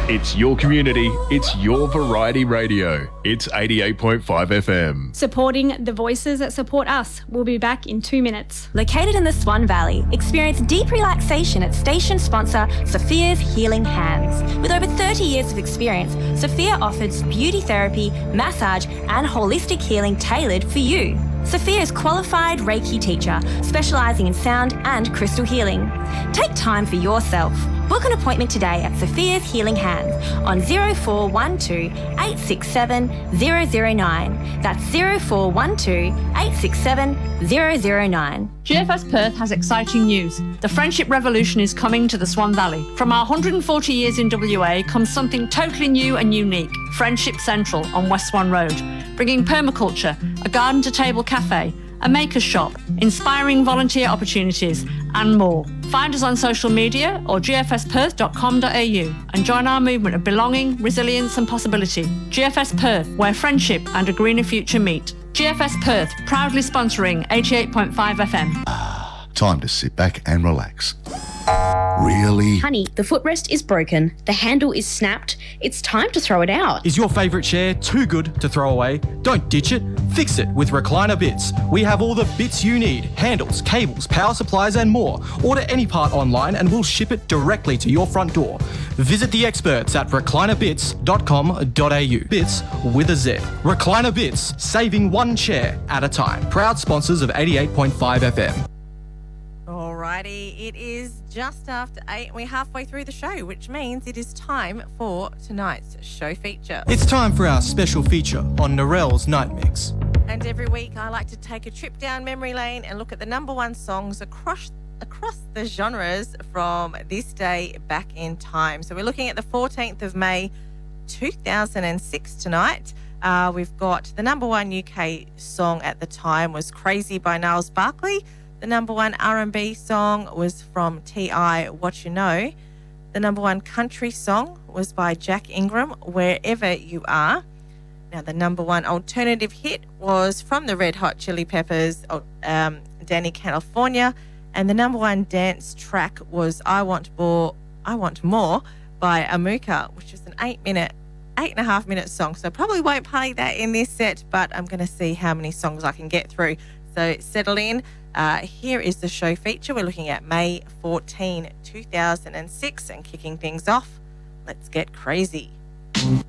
It's your community. It's your variety radio. It's 88.5 FM. Supporting the voices that support us. We'll be back in 2 minutes. Located in the Swan Valley, experience deep relaxation at station sponsor Sophia's Healing Hands. With over 30 years of experience, Sophia offers beauty therapy, massage and holistic healing tailored for you. Sophia is qualified Reiki teacher, specialising in sound and crystal healing. Take time for yourself. Book an appointment today at Sophia's Healing Hands on 0412 867 009. That's 0412 867 009. GFS Perth has exciting news. The Friendship Revolution is coming to the Swan Valley. From our 140 years in WA comes something totally new and unique, Friendship Central on West Swan Road, bringing permaculture, a garden-to-table cafe, a maker's shop, inspiring volunteer opportunities and more. Find us on social media or gfsperth.com.au and join our movement of belonging, resilience and possibility. GFS Perth, where friendship and a greener future meet. GFS Perth, proudly sponsoring 88.5 FM. Time to sit back and relax. Really? Honey, the footrest is broken, the handle is snapped, it's time to throw it out. Is your favourite chair too good to throw away? Don't ditch it, fix it with Recliner Bits. We have all the bits you need, handles, cables, power supplies and more. Order any part online and we'll ship it directly to your front door. Visit the experts at reclinerbits.com.au. Bits with a Z. Recliner Bits, saving one chair at a time. Proud sponsors of 88.5 FM. Alrighty, it is just after 8 and we're halfway through the show, which means it is time for tonight's show feature. It's time for our special feature on Narelle's Night Mix. And every week I like to take a trip down memory lane and look at the number one songs across the genres from this day back in time. So we're looking at the 14th of May 2006 tonight. We've got the number one UK song at the time was Crazy by Niles Barkley. The number one R&B song was from T.I., What You Know. The number one country song was by Jack Ingram, Wherever You Are. Now, the number one alternative hit was from the Red Hot Chili Peppers, Danny California. And the number one dance track was I Want More by Amuka, which is an 8.5 minute song. So I probably won't play that in this set, but I'm going to see how many songs I can get through. So settle in. Here is the show feature. We're looking at May 14, 2006 and kicking things off. Let's get crazy.